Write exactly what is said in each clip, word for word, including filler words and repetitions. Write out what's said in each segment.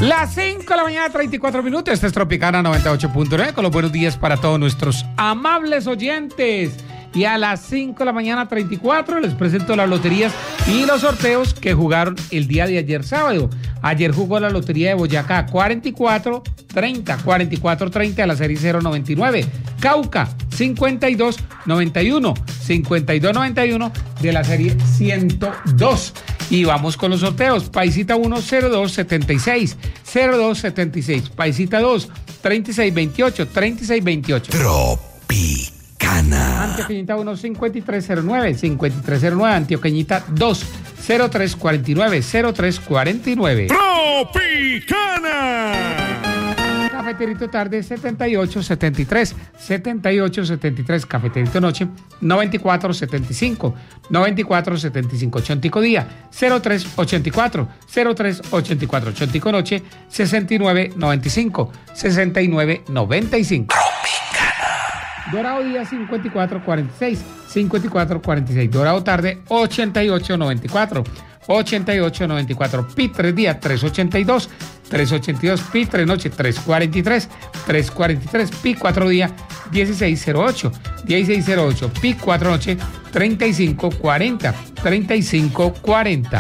Las cinco de la mañana, treinta y cuatro minutos. Esta es Tropicana noventa y ocho punto nueve con los buenos días para todos nuestros amables oyentes. Y a las cinco de la mañana, treinta y cuatro, les presento las loterías y los sorteos que jugaron el día de ayer sábado. Ayer jugó la lotería de Boyacá, cuarenta y cuatro treinta, cuarenta y cuatro treinta de la serie cero noventa y nueve. Cauca, cincuenta y dos noventa y uno, cincuenta y dos noventa y uno de la serie ciento dos. Y vamos con los sorteos. Paisita uno, cero dos setenta y seis, cero dos setenta y seis. Paisita dos, treinta y seis veintiocho, treinta y seis veintiocho. Tropicana. Antioqueñita uno, cincuenta y tres cero nueve, cincuenta y tres cero nueve. Antioqueñita dos, cero tres cuarenta y nueve, cero tres cuarenta y nueve. Tropicana. Cafeterito tarde, setenta y ocho setenta y tres, setenta y ocho setenta y tres. Cafeterito noche, noventa y cuatro setenta y cinco, noventa y cuatro setenta y cinco. Chontico día, cero tres ochenta y cuatro, cero tres ochenta y cuatro. Chontico noche, sesenta y nueve noventa y cinco, sesenta y nueve noventa y cinco. Dorado día, cincuenta y cuatro cuarenta y seis, cincuenta y cuatro cuarenta y seis. Dorado tarde, ochenta y ocho noventa y cuatro, ochenta y ocho noventa y cuatro. Pitre día, trescientos ochenta y dos, trescientos ochenta y dos. Pitre noche, trescientos cuarenta y tres, trescientos cuarenta y tres. Pi cuatro día, dieciséis cero ocho, dieciséis cero ocho. Pi cuatro noche, treinta y cinco cuarenta, treinta y cinco cuarenta.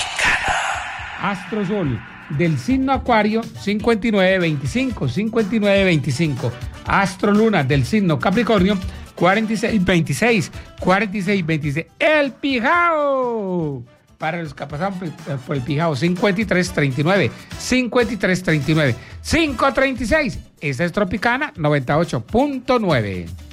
Astrosol del signo Acuario, cincuenta y nueve veinticinco, cincuenta y nueve veinticinco. Astroluna del signo Capricornio, cuarenta y seis veintiséis, cuarenta y seis veintiséis. El Pijao, para los que pasaron por el Pijao, cincuenta y tres treinta y nueve, cincuenta y tres treinta y nueve, quinientos treinta y seis. Esta es Tropicana noventa y ocho punto nueve.